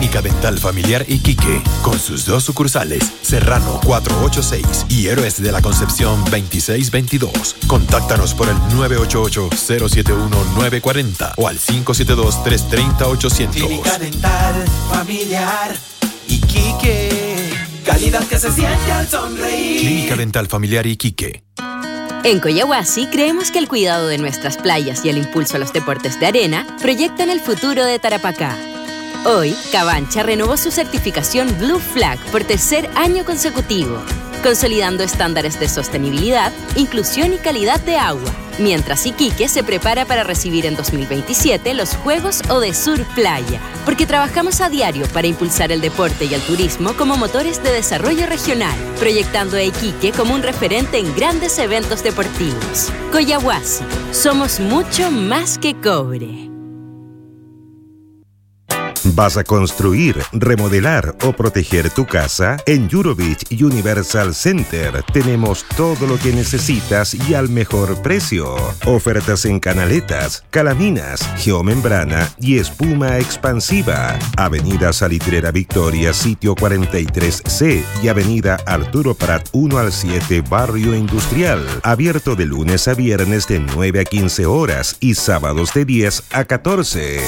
Clínica Dental Familiar Iquique, con sus 2 sucursales, Serrano 486 y Héroes de la Concepción 2622. Contáctanos por el 988-071-940 o al 572-330-800. Clínica Dental Familiar Iquique, calidad que se siente al sonreír. Clínica Dental Familiar Iquique. En Coyahuasi creemos que el cuidado de nuestras playas y el impulso a los deportes de arena proyectan el futuro de Tarapacá. Hoy, Cabancha renovó su certificación Blue Flag por 3er año consecutivo, consolidando estándares de sostenibilidad, inclusión y calidad de agua, mientras Iquique se prepara para recibir en 2027 los Juegos Odesur Playa, porque trabajamos a diario para impulsar el deporte y el turismo como motores de desarrollo regional, proyectando a Iquique como un referente en grandes eventos deportivos. Coyahuasi, somos mucho más que cobre. ¿Vas a construir, remodelar o proteger tu casa? En Eurobeach Universal Center tenemos todo lo que necesitas y al mejor precio. Ofertas en canaletas, calaminas, geomembrana y espuma expansiva. Avenida Salitrera Victoria, sitio 43C y Avenida Arturo Prat 1 al 7, Barrio Industrial. Abierto de lunes a viernes de 9 a 15 horas y sábados de 10 a 14.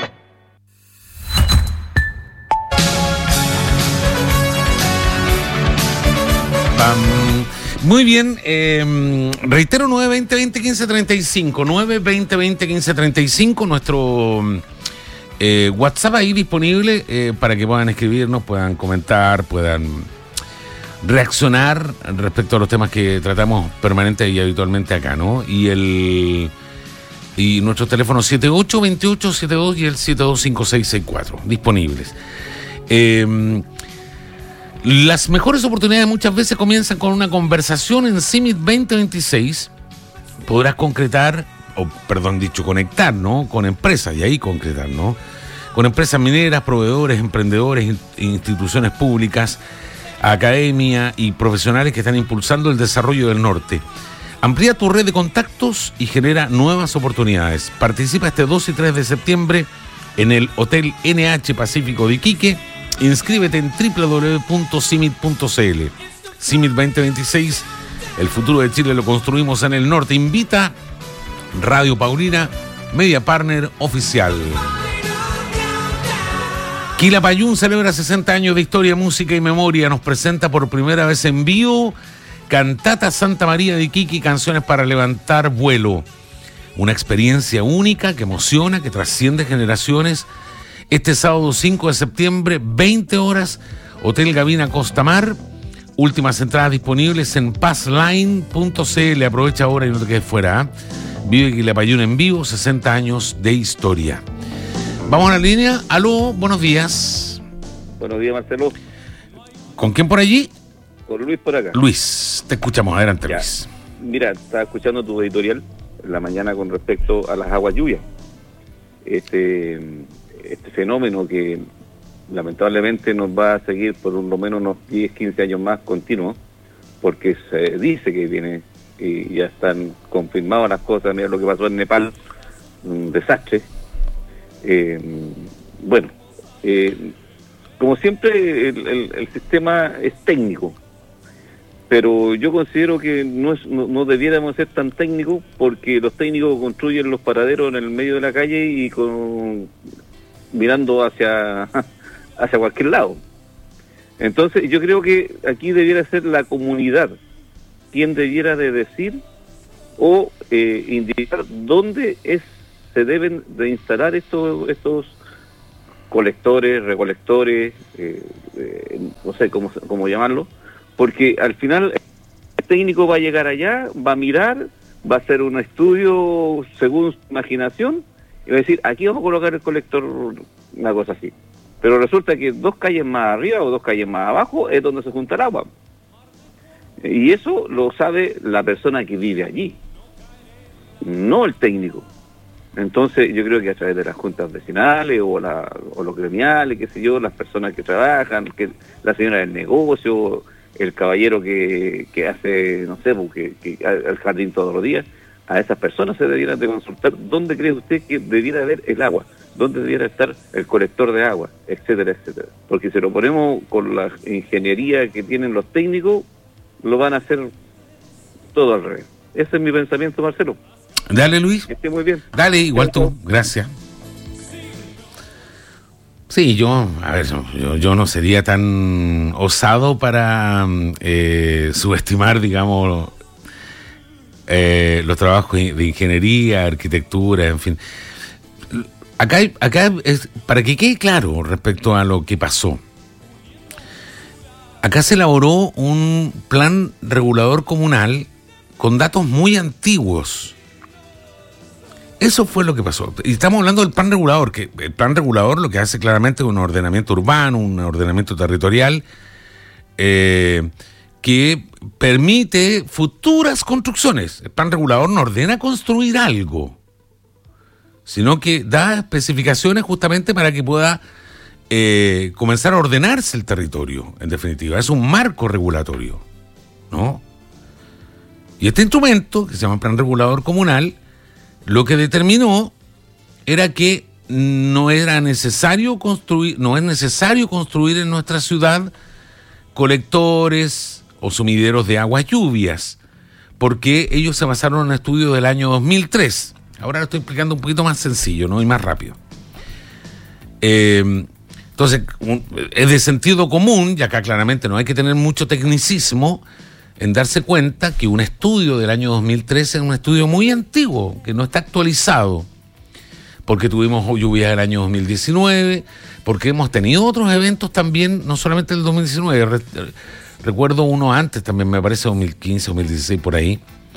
Muy bien, reitero 920-2015-35, 920-2015-35, nuestro WhatsApp ahí disponible para que puedan escribirnos, puedan comentar, puedan reaccionar respecto a los temas que tratamos permanente y habitualmente acá, ¿no? Y nuestro teléfono 782872 y el 725664 disponibles. Las mejores oportunidades muchas veces comienzan con una conversación en CIMIT 2026. Podrás conectar, ¿no? Con empresas, y ahí concretar, ¿no? Con empresas mineras, proveedores, emprendedores, instituciones públicas, academia y profesionales que están impulsando el desarrollo del norte. Amplía tu red de contactos y genera nuevas oportunidades. Participa este 2 y 3 de septiembre en el Hotel NH Pacífico de Iquique. Inscríbete en www.cimit.cl. CIMIT 2026, el futuro de Chile lo construimos en el norte. Invita Radio Paulina, Media Partner Oficial. Quilapayún celebra 60 años de historia, música y memoria. Nos presenta por primera vez en vivo Cantata Santa María de Iquique, canciones para levantar vuelo. Una experiencia única que emociona, que trasciende generaciones. Este sábado 5 de septiembre, 20 horas, Hotel Gavina Costa Mar. Últimas entradas disponibles en passline.cl. Aprovecha ahora y no te quedes fuera, ¿eh? Vive Quilapayún en vivo, 60 años de historia. Vamos a la línea. Aló, buenos días. Buenos días, Marcelo. ¿Con quién por allí? Con Luis por acá. Luis, te escuchamos. Adelante, ya. Luis. Mira, estaba escuchando tu editorial en la mañana con respecto a las aguas lluvias. Este fenómeno que lamentablemente nos va a seguir por lo menos unos 10, 15 años más continuos, porque se dice que viene y ya están confirmadas las cosas. Mira lo que pasó en Nepal, un desastre. Como siempre el sistema es técnico, pero yo considero que no debiéramos ser tan técnicos, porque los técnicos construyen los paraderos en el medio de la calle y mirando hacia cualquier lado. Entonces yo creo que aquí debiera ser la comunidad quien debiera de decir o indicar dónde se deben de instalar estos colectores, recolectores, no sé cómo llamarlo, porque al final el técnico va a llegar allá, va a mirar, va a hacer un estudio según su imaginación y va a decir, aquí vamos a colocar el colector, una cosa así. Pero resulta que 2 calles más arriba o 2 calles más abajo es donde se junta el agua. Y eso lo sabe la persona que vive allí, no el técnico. Entonces yo creo que a través de las juntas vecinales o los gremiales, qué sé yo, las personas que trabajan, que la señora del negocio, el caballero que hace, no sé, que al jardín todos los días, a esas personas se debieran de consultar dónde cree usted que debiera haber el agua, dónde debiera estar el colector de agua, etcétera, etcétera. Porque si lo ponemos con la ingeniería que tienen los técnicos, lo van a hacer todo al revés. Ese es mi pensamiento, Marcelo. Dale, Luis. Que esté muy bien. Dale, igual tú. Gracias. Sí, yo no sería tan osado para subestimar, digamos, los trabajos de ingeniería, arquitectura, en fin. Acá es, para que quede claro respecto a lo que pasó, acá se elaboró un plan regulador comunal con datos muy antiguos. Eso fue lo que pasó. Y estamos hablando del plan regulador, que el plan regulador lo que hace claramente es un ordenamiento urbano, un ordenamiento territorial, que permite futuras construcciones. El plan regulador no ordena construir algo, sino que da especificaciones justamente para que pueda comenzar a ordenarse el territorio, en definitiva. Es un marco regulatorio, ¿no? Y este instrumento, que se llama plan regulador comunal, lo que determinó era que no es necesario construir en nuestra ciudad colectores o sumideros de aguas lluvias, porque ellos se basaron en un estudio del año 2003. Ahora lo estoy explicando un poquito más sencillo, ¿no? Y más rápido. Entonces, es de sentido común, y acá claramente no hay que tener mucho tecnicismo en darse cuenta que un estudio del año 2013 es un estudio muy antiguo, que no está actualizado, porque tuvimos lluvias del año 2019, porque hemos tenido otros eventos también, no solamente el 2019, recuerdo uno antes también, me parece 2015, 2016, por ahí,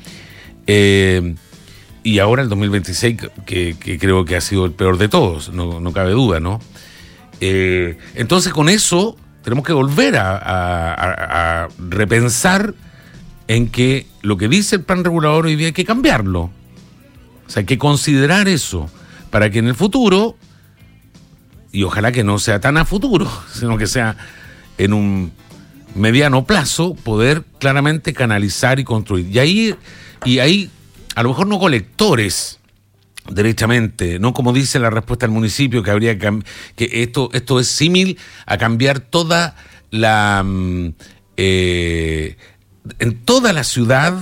y ahora el 2026, que creo que ha sido el peor de todos, no cabe duda, ¿no? Entonces con eso tenemos que volver a repensar en que lo que dice el plan regulador hoy día hay que cambiarlo. O sea, hay que considerar eso para que en el futuro, y ojalá que no sea tan a futuro, sino que sea en un mediano plazo, poder claramente canalizar y construir. Y ahí a lo mejor no colectores derechamente, no como dice la respuesta del municipio, que habría que esto es símil a cambiar toda la en toda la ciudad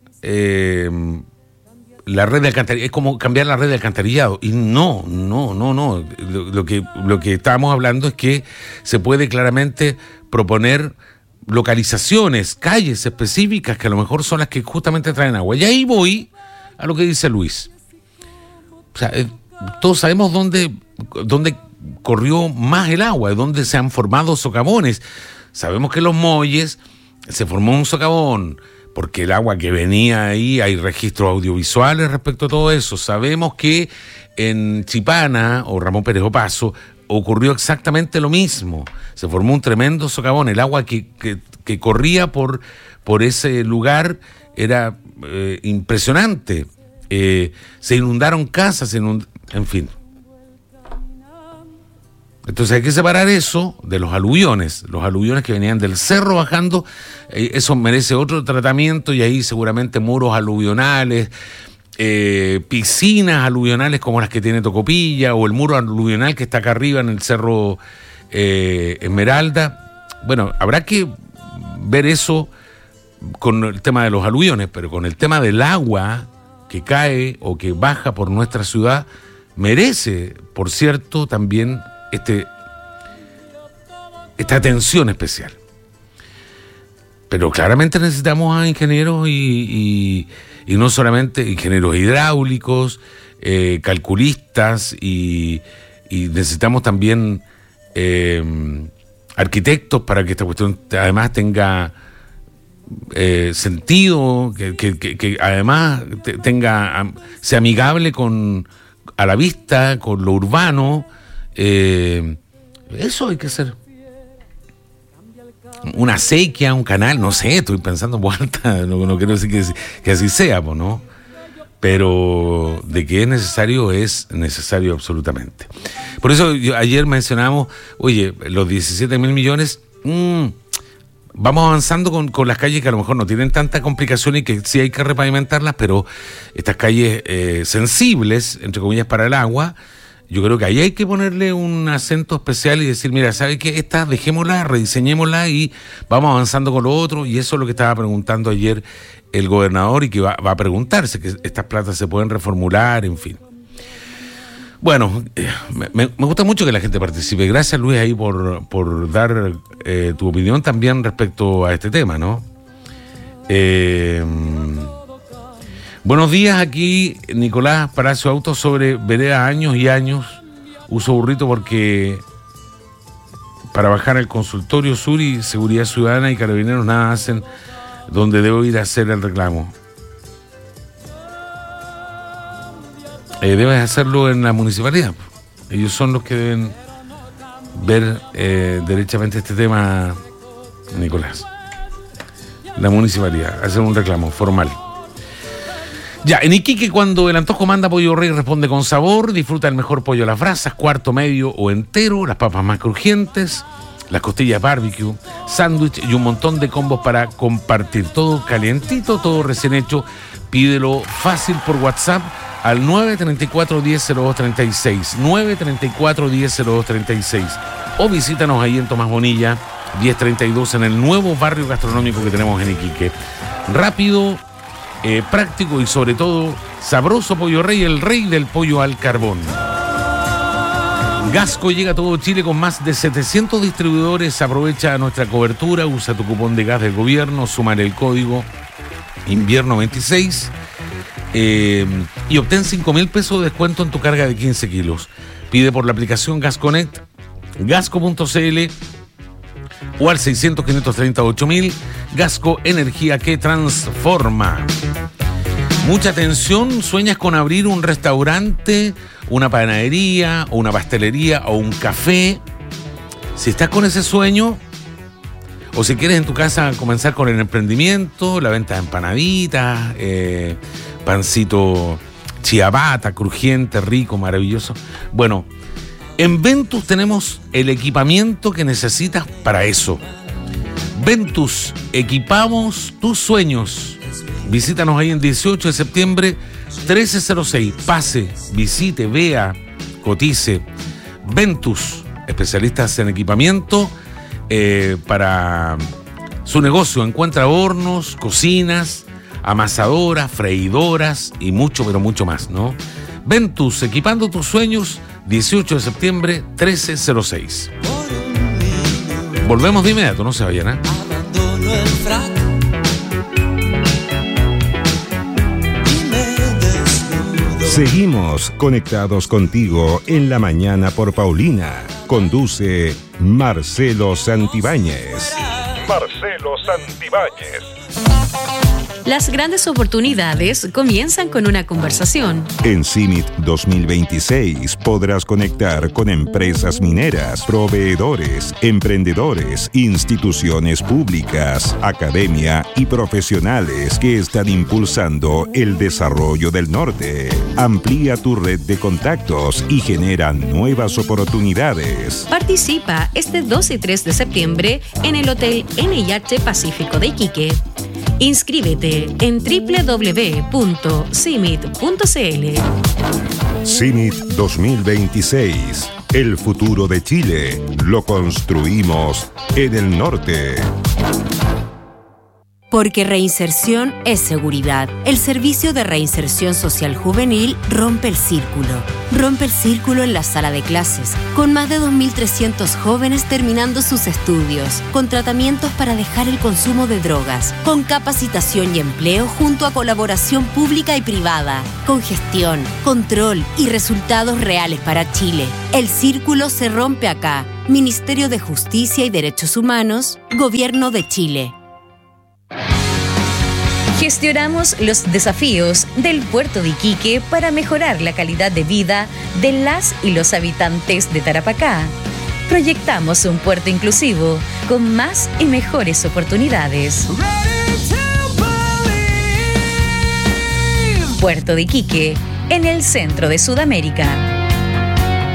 la red de alcantarillado, es como cambiar la red de alcantarillado, y no, lo que estábamos hablando es que se puede claramente proponer localizaciones, calles específicas que a lo mejor son las que justamente traen agua. Y ahí voy a lo que dice Luis. O sea, todos sabemos dónde corrió más el agua, dónde se han formado socavones. Sabemos que en Los Molles se formó un socavón porque el agua que venía ahí, hay registros audiovisuales respecto a todo eso. Sabemos que en Chipana o Ramón Pérez Opaso ocurrió exactamente lo mismo. Se formó un tremendo socavón. El agua que corría por ese lugar era impresionante. Se inundaron casas, en fin. Entonces hay que separar eso de los aluviones que venían del cerro bajando. Eso merece otro tratamiento, y ahí seguramente muros aluvionales, piscinas aluvionales como las que tiene Tocopilla, o el muro aluvional que está acá arriba en el cerro Esmeralda. Bueno, habrá que ver eso con el tema de los aluviones, pero con el tema del agua que cae o que baja por nuestra ciudad, merece, por cierto, también esta atención especial. Pero claramente necesitamos a ingenieros y no solamente ingenieros hidráulicos, calculistas, y necesitamos también arquitectos para que esta cuestión además tenga sentido, que además sea amigable a la vista, con lo urbano. Eso hay que hacer. Una acequia, un canal, no sé, estoy pensando en voz alta, no quiero decir que así sea, ¿no? Pero de que es necesario absolutamente. Por eso ayer mencionamos, oye, los 17.000 millones, vamos avanzando con las calles que a lo mejor no tienen tanta complicación y que sí hay que repavimentarlas, pero estas calles sensibles, entre comillas, para el agua, yo creo que ahí hay que ponerle un acento especial y decir, mira, ¿sabe qué? Esta dejémosla, rediseñémosla y vamos avanzando con lo otro. Y eso es lo que estaba preguntando ayer el gobernador y que va a preguntarse, que estas platas se pueden reformular, en fin. Bueno, me gusta mucho que la gente participe. Gracias, Luis, ahí por dar tu opinión también respecto a este tema, ¿no? Buenos días, aquí Nicolás Palacio Autos sobre vereda años y años. Uso burrito porque para bajar al consultorio sur y Seguridad Ciudadana y Carabineros nada hacen donde debo ir a hacer el reclamo. Debes hacerlo en la municipalidad. Ellos son los que deben ver derechamente este tema, Nicolás. La municipalidad, hacer un reclamo formal. Ya, en Iquique, cuando el antojo manda pollo rey, responde con sabor. Disfruta el mejor pollo a las brasas, cuarto, medio o entero, las papas más crujientes, las costillas barbecue, sándwich y un montón de combos para compartir. Todo calientito, todo recién hecho. Pídelo fácil por WhatsApp al 934-100236, 934-100236, o visítanos ahí en Tomás Bonilla 1032 en el nuevo barrio gastronómico que tenemos en Iquique. Rápido, práctico y sobre todo sabroso pollo rey, el rey del pollo al carbón. Gasco llega a todo Chile con más de 700 distribuidores. Aprovecha nuestra cobertura, usa tu cupón de gas del gobierno, súmale el código invierno 26 y obtén 5.000 pesos de descuento en tu carga de 15 kilos. Pide por la aplicación GasConnect, gasco.cl o al 600-538.000. Gasco, energía que transforma. Mucha atención, ¿sueñas con abrir un restaurante, una panadería o una pastelería o un café? Si estás con ese sueño, o si quieres en tu casa comenzar con el emprendimiento, la venta de empanaditas, pancito ciabatta, crujiente, rico, maravilloso. Bueno, en Ventus tenemos el equipamiento que necesitas para eso. Ventus, equipamos tus sueños. Visítanos ahí en 18 de septiembre, 1306. Pase, visite, vea, cotice. Ventus, especialistas en equipamiento para su negocio. Encuentra hornos, cocinas, amasadoras, freidoras y mucho, pero mucho más, ¿no? Ventus, equipando tus sueños, 18 de septiembre, 1306. Volvemos de inmediato, no se vayan, ¿eh? Seguimos conectados contigo en la mañana por Paulina. Conduce Marcelo Santibáñez. Marcelo Santibáñez. Las grandes oportunidades comienzan con una conversación. En CIMIT 2026 podrás conectar con empresas mineras, proveedores, emprendedores, instituciones públicas, academia y profesionales que están impulsando el desarrollo del norte. Amplía tu red de contactos y genera nuevas oportunidades. Participa este 2 y 3 de septiembre en el Hotel NIH Pacífico de Iquique. Inscríbete en www.cimit.cl. CIMIT 2026. El futuro de Chile lo construimos en el norte. Porque reinserción es seguridad. El Servicio de Reinserción Social Juvenil rompe el círculo. Rompe el círculo en la sala de clases, con más de 2.300 jóvenes terminando sus estudios, con tratamientos para dejar el consumo de drogas, con capacitación y empleo junto a colaboración pública y privada, con gestión, control y resultados reales para Chile. El círculo se rompe acá. Ministerio de Justicia y Derechos Humanos, Gobierno de Chile. Gestionamos los desafíos del puerto de Iquique para mejorar la calidad de vida de las y los habitantes de Tarapacá. Proyectamos un puerto inclusivo con más y mejores oportunidades. Puerto de Iquique, en el centro de Sudamérica.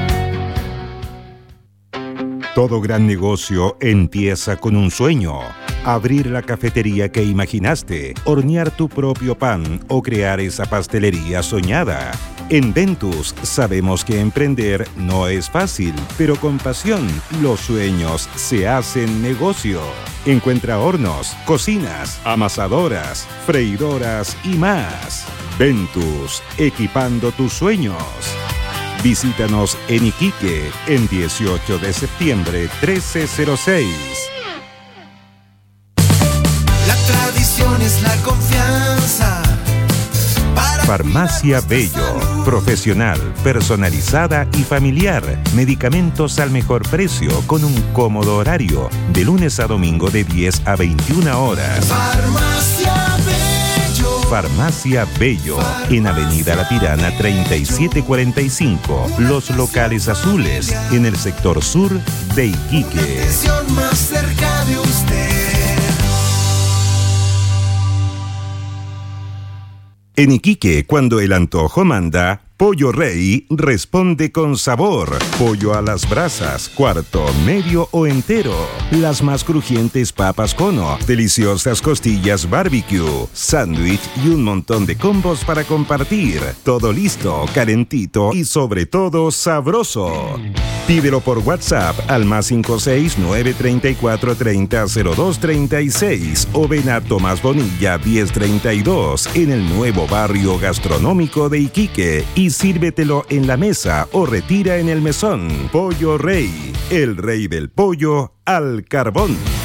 Todo gran negocio empieza con un sueño. Abrir la cafetería que imaginaste, hornear tu propio pan o crear esa pastelería soñada. En Ventus sabemos que emprender no es fácil, pero con pasión los sueños se hacen negocio. Encuentra hornos, cocinas, amasadoras, freidoras y más. Ventus, equipando tus sueños. Visítanos en Iquique, en 18 de septiembre 1306. La tradición es la confianza. Farmacia Bello, profesional, personalizada y familiar. Medicamentos al mejor precio con un cómodo horario, de lunes a domingo de 10 a 21 horas. Farmacia Bello. Farmacia Bello, en Avenida La Tirana 3745, Los Locales Azules, en el sector sur de Iquique. Más cerca de usted. En Iquique, cuando el antojo manda, Pollo Rey responde con sabor. Pollo a las brasas, cuarto, medio o entero. Las más crujientes papas cono, deliciosas costillas barbecue, sándwich y un montón de combos para compartir. Todo listo, calentito y sobre todo sabroso. Pídelo por WhatsApp al +56 934 30 02 36 o ven a Tomás Bonilla 1032 en el nuevo barrio gastronómico de Iquique y sírvetelo en la mesa o retira en el mesón. Pollo Rey, el rey del pollo al carbón.